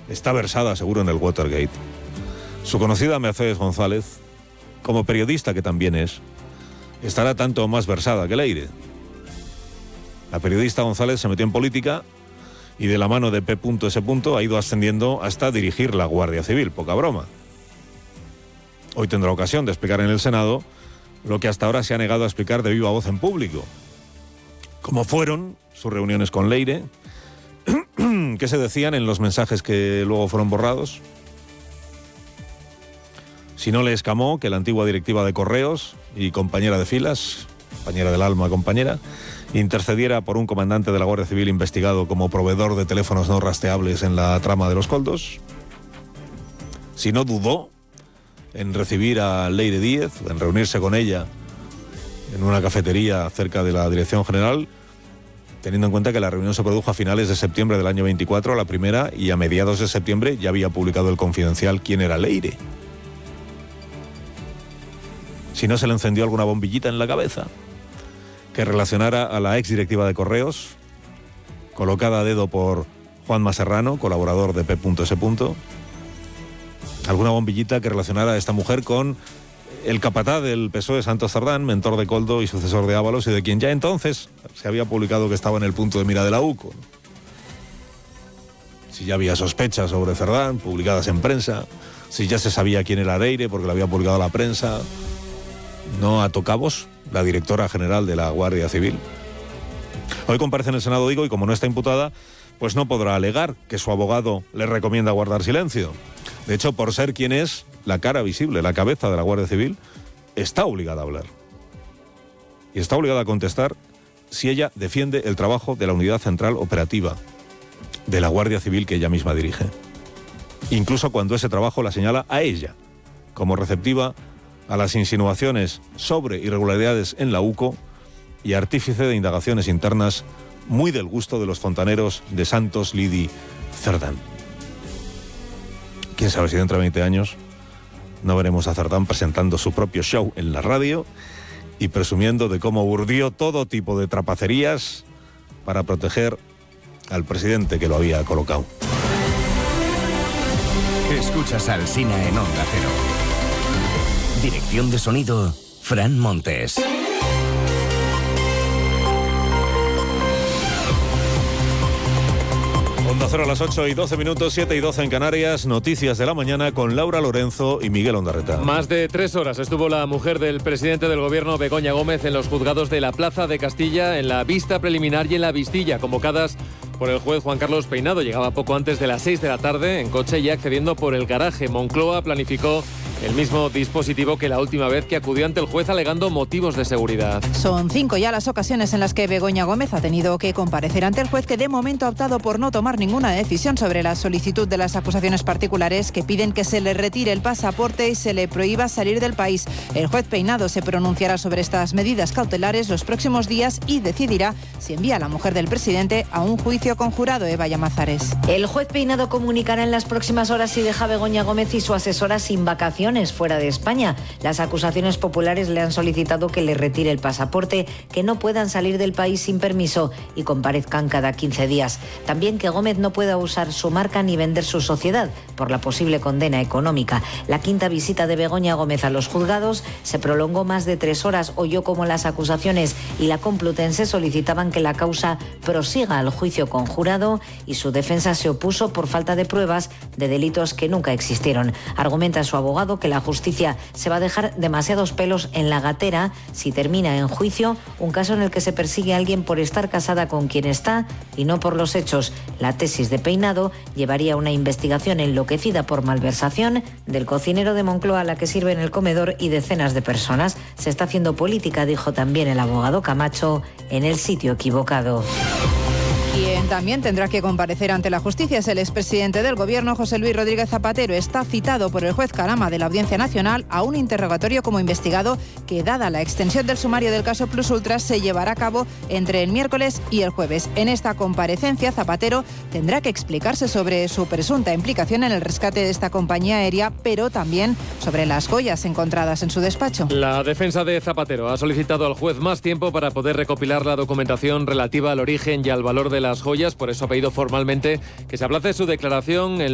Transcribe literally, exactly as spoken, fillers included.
está versada seguro en el Watergate. Su conocida Mercedes González, como periodista que también es, estará tanto más versada que Leire. La periodista González se metió en política y de la mano de P S ha ido ascendiendo hasta dirigir la Guardia Civil, poca broma. Hoy tendrá ocasión de explicar en el Senado lo que hasta ahora se ha negado a explicar de viva voz en público. Cómo fueron sus reuniones con Leire, qué se decían en los mensajes que luego fueron borrados. Si no le escamó que la antigua directiva de Correos y compañera de filas, compañera del alma, compañera, intercediera por un comandante de la Guardia Civil investigado como proveedor de teléfonos no rastreables en la trama de los Koldos. Si no dudó en recibir a Leire Díez, en reunirse con ella en una cafetería cerca de la Dirección General, teniendo en cuenta que la reunión se produjo a finales de septiembre del año veinticuatro, la primera, y a mediados de septiembre ya había publicado el Confidencial quién era Leire. Si no se le encendió alguna bombillita en la cabeza que relacionara a la ex directiva de Correos, colocada a dedo por Juanma Serrano, colaborador de P S. Alguna bombillita que relacionara a esta mujer con el capataz del P S O E, Santos Cerdán, mentor de Koldo y sucesor de Ábalos, y de quien ya entonces se había publicado que estaba en el punto de mira de la U C O. Si ya había sospechas sobre Cerdán, publicadas en prensa, si ya se sabía quién era Leire, porque lo había publicado la prensa. No ató cabos la directora general de la Guardia Civil. Hoy comparece en el Senado, digo, y como no está imputada, pues no podrá alegar que su abogado le recomienda guardar silencio. De hecho, por ser quien es, la cara visible, la cabeza de la Guardia Civil, está obligada a hablar. Y está obligada a contestar si ella defiende el trabajo de la Unidad Central Operativa de la Guardia Civil que ella misma dirige. Incluso cuando ese trabajo la señala a ella, como receptiva a las insinuaciones sobre irregularidades en la U C O y artífice de indagaciones internas muy del gusto de los fontaneros de Santos, Lidi, Cerdán. Quién sabe si dentro de veinte años no veremos a Cerdán presentando su propio show en la radio y presumiendo de cómo urdió todo tipo de trapacerías para proteger al presidente que lo había colocado. Escuchas a Alsina en Onda Cero. Dirección de sonido, Fran Montes. Onda Cero a las ocho y doce minutos, siete y doce en Canarias. Noticias de la mañana con Laura Lorenzo y Miguel Ondarreta. Más de tres horas estuvo la mujer del presidente del gobierno, Begoña Gómez, en los juzgados de la Plaza de Castilla, en la vista preliminar y en la vistilla, convocadas por el juez Juan Carlos Peinado. Llegaba poco antes de las seis de la tarde en coche y accediendo por el garaje. Moncloa planificó el mismo dispositivo que la última vez que acudió ante el juez alegando motivos de seguridad. Son cinco ya las ocasiones en las que Begoña Gómez ha tenido que comparecer ante el juez, que de momento ha optado por no tomar ninguna decisión sobre la solicitud de las acusaciones particulares que piden que se le retire el pasaporte y se le prohíba salir del país. El juez Peinado se pronunciará sobre estas medidas cautelares los próximos días y decidirá si envía a la mujer del presidente a un juicio conjurado. Eva Llamazares. El juez Peinado comunicará en las próximas horas si deja a Begoña Gómez y su asesora sin vacaciones fuera de España. Las acusaciones populares le han solicitado que le retire el pasaporte, que no puedan salir del país sin permiso y comparezcan cada quince días. También que Gómez no pueda usar su marca ni vender su sociedad por la posible condena económica. La quinta visita de Begoña Gómez a los juzgados se prolongó más de tres horas. Oyó como las acusaciones y la Complutense solicitaban que la causa prosiga al juicio conjurado y su defensa se opuso por falta de pruebas de delitos que nunca existieron. Argumenta su abogado que la justicia se va a dejar demasiados pelos en la gatera si termina en juicio un caso en el que se persigue a alguien por estar casada con quien está y no por los hechos. La tesis de Peinado llevaría a una investigación enloquecida por malversación del cocinero de Moncloa a la que sirve en el comedor y decenas de personas. Se está haciendo política, dijo también el abogado Camacho, en el sitio equivocado. Quien también tendrá que comparecer ante la justicia es el expresidente del gobierno, José Luis Rodríguez Zapatero. Está citado por el juez Carama de la Audiencia Nacional a un interrogatorio como investigado que, dada la extensión del sumario del caso Plus Ultras, se llevará a cabo entre el miércoles y el jueves. En esta comparecencia, Zapatero tendrá que explicarse sobre su presunta implicación en el rescate de esta compañía aérea, pero también sobre las joyas encontradas en su despacho. La defensa de Zapatero ha solicitado al juez más tiempo para poder recopilar la documentación relativa al origen y al valor de las joyas. Por eso ha pedido formalmente que se aplace su declaración en